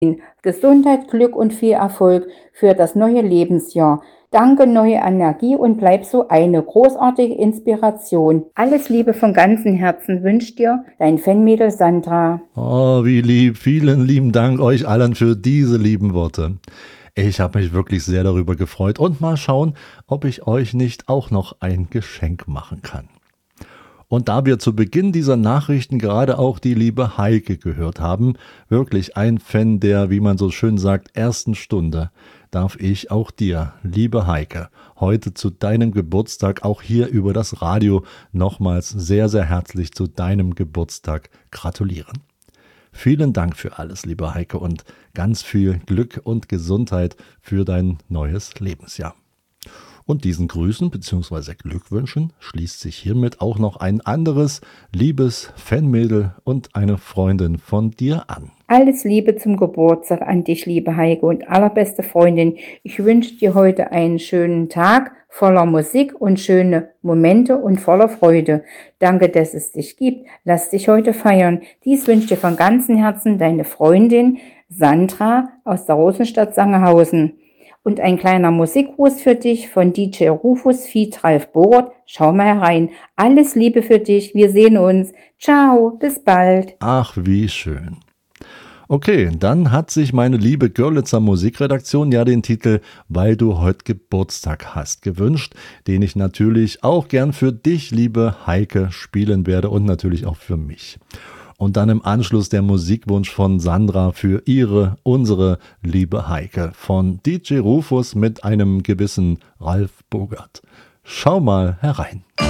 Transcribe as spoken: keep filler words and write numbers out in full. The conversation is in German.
Gesundheit, Glück und viel Erfolg für das neue Lebensjahr. Danke, neue Energie und bleib so eine großartige Inspiration. Alles Liebe von ganzem Herzen wünscht dir dein Fanmädel Sandra. Oh, wie lieb. Vielen lieben Dank euch allen für diese lieben Worte. Ich habe mich wirklich sehr darüber gefreut und mal schauen, ob ich euch nicht auch noch ein Geschenk machen kann. Und da wir zu Beginn dieser Nachrichten gerade auch die liebe Heike gehört haben, wirklich ein Fan der, wie man so schön sagt, ersten Stunde, darf ich auch dir, liebe Heike, heute zu deinem Geburtstag auch hier über das Radio nochmals sehr, sehr herzlich zu deinem Geburtstag gratulieren. Vielen Dank für alles, liebe Heike, und ganz viel Glück und Gesundheit für dein neues Lebensjahr. Und diesen Grüßen bzw. Glückwünschen schließt sich hiermit auch noch ein anderes liebes Fanmädel und eine Freundin von dir an. Alles Liebe zum Geburtstag an dich, liebe Heike und allerbeste Freundin. Ich wünsche dir heute einen schönen Tag voller Musik und schöne Momente und voller Freude. Danke, dass es dich gibt. Lass dich heute feiern. Dies wünscht dir von ganzem Herzen deine Freundin Sandra aus der Rosenstadt Sangerhausen. Und ein kleiner Musikgruß für dich von D J Rufus feat. Ralf Bogert. Schau mal herein. Alles Liebe für dich. Wir sehen uns. Ciao, bis bald. Ach, wie schön. Okay, dann hat sich meine liebe Görlitzer Musikredaktion ja den Titel Weil du heute Geburtstag hast gewünscht, den ich natürlich auch gern für dich, liebe Heike, spielen werde und natürlich auch für mich. Und dann im Anschluss der Musikwunsch von Sandra für ihre, unsere liebe Heike von D J Rufus mit einem gewissen Ralf Bogert. Schau mal herein.